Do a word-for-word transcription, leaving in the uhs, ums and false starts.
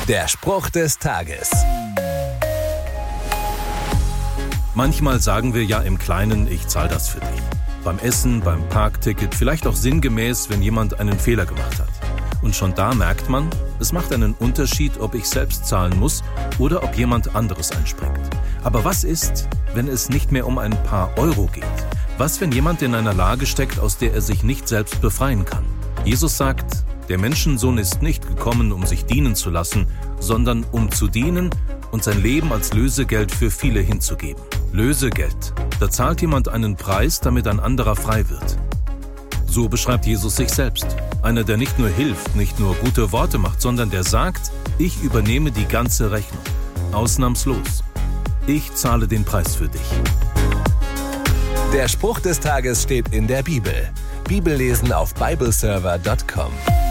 Der Spruch des Tages. Manchmal sagen wir ja im Kleinen, ich zahle das für dich. Beim Essen, beim Parkticket, vielleicht auch sinngemäß, wenn jemand einen Fehler gemacht hat. Und schon da merkt man, es macht einen Unterschied, ob ich selbst zahlen muss oder ob jemand anderes einspringt. Aber was ist, wenn es nicht mehr um ein paar Euro geht? Was, wenn jemand in einer Lage steckt, aus der er sich nicht selbst befreien kann? Jesus sagt, der Menschensohn ist nicht gekommen, um sich dienen zu lassen, sondern um zu dienen und sein Leben als Lösegeld für viele hinzugeben. Lösegeld. Da zahlt jemand einen Preis, damit ein anderer frei wird. So beschreibt Jesus sich selbst. Einer, der nicht nur hilft, nicht nur gute Worte macht, sondern der sagt, ich übernehme die ganze Rechnung. Ausnahmslos. Ich zahle den Preis für dich. Der Spruch des Tages steht in der Bibel. Bibellesen auf bibleserver punkt com.